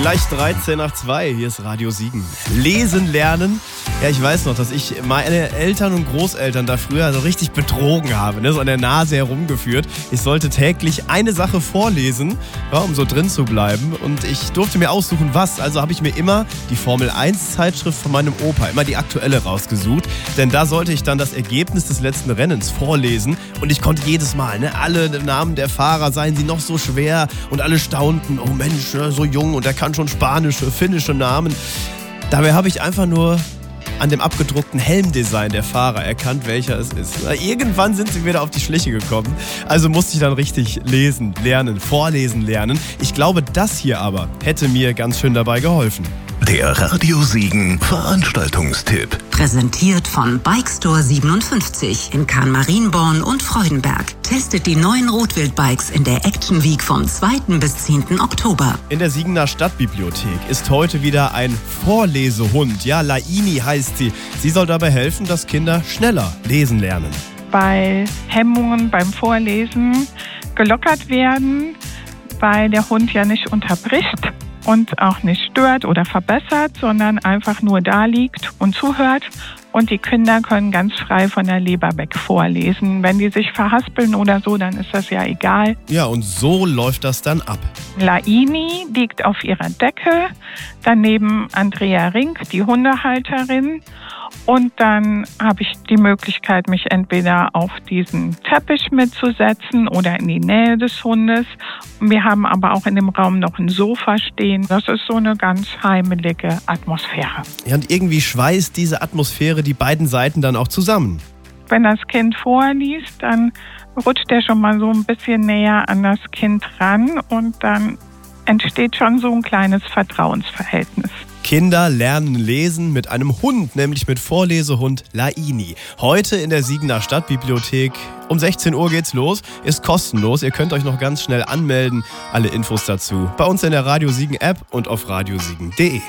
Gleich 13 nach 2, hier ist Radio Siegen. Lesen lernen. Ja, ich weiß noch, dass ich meine Eltern und Großeltern da früher so richtig betrogen habe, ne? So an der Nase herumgeführt. Ich sollte täglich eine Sache vorlesen, ja, um so drin zu bleiben. Und ich durfte mir aussuchen, was. Also habe ich mir immer die Formel-1-Zeitschrift von meinem Opa, immer die aktuelle rausgesucht. Denn da sollte ich dann das Ergebnis des letzten Rennens vorlesen. Und ich konnte jedes Mal, ne, alle Namen der Fahrer, seien sie noch so schwer. Und alle staunten, oh Mensch, ne, so jung und der kann schon spanische, finnische Namen. Dabei habe ich einfach nur an dem abgedruckten Helmdesign der Fahrer erkannt, welcher es ist. Irgendwann sind sie wieder auf die Schliche gekommen. Also musste ich dann richtig lesen, lernen, vorlesen lernen. Ich glaube, das hier aber hätte mir ganz schön dabei geholfen. Der Radio Siegen Veranstaltungstipp. Präsentiert von Bikestore 57 in Kahn-Marienborn und Freudenberg. Testet die neuen Rotwild-Bikes in der Action Week vom 2. bis 10. Oktober. In der Siegener Stadtbibliothek ist heute wieder ein Vorlesehund. Ja, Laini heißt sie. Sie soll dabei helfen, dass Kinder schneller lesen lernen. Bei Hemmungen beim Vorlesen gelockert werden, weil der Hund ja nicht unterbricht und auch nicht stört oder verbessert, sondern einfach nur da liegt und zuhört. Und die Kinder können ganz frei von der Leber weg vorlesen. Wenn die sich verhaspeln oder so, dann ist das ja egal. Ja, und so läuft das dann ab. Laini liegt auf ihrer Decke, daneben Andrea Rink, die Hundehalterin. Und dann habe ich die Möglichkeit, mich entweder auf diesen Teppich mitzusetzen oder in die Nähe des Hundes. Wir haben aber auch in dem Raum noch ein Sofa stehen. Das ist so eine ganz heimelige Atmosphäre. Ja, und irgendwie schweißt diese Atmosphäre die beiden Seiten dann auch zusammen. Wenn das Kind vorliest, dann rutscht er schon mal so ein bisschen näher an das Kind ran und dann entsteht schon so ein kleines Vertrauensverhältnis. Kinder lernen lesen mit einem Hund, nämlich mit Vorlesehund Laini. Heute in der Siegener Stadtbibliothek. Um 16 Uhr geht's los, ist kostenlos. Ihr könnt euch noch ganz schnell anmelden. Alle Infos dazu bei uns in der Radio Siegen App und auf radiosiegen.de.